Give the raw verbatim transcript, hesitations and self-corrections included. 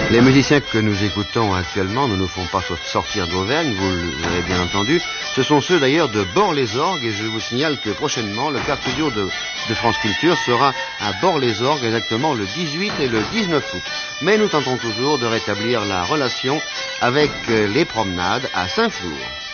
Les musiciens que nous écoutons actuellement ne nous font pas sortir d'Auvergne, vous l'avez bien entendu. Ce sont ceux d'ailleurs de Bord-les-Orgues et je vous signale que prochainement le quart studio de, de France Culture sera à Bord-les-Orgues exactement le dix-huit et le dix-neuf août. Mais nous tentons toujours de rétablir la relation avec les promenades à Saint-Flour.